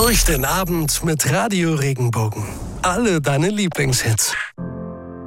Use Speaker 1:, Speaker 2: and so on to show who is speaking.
Speaker 1: Durch den Abend mit Radio Regenbogen. Alle deine Lieblingshits.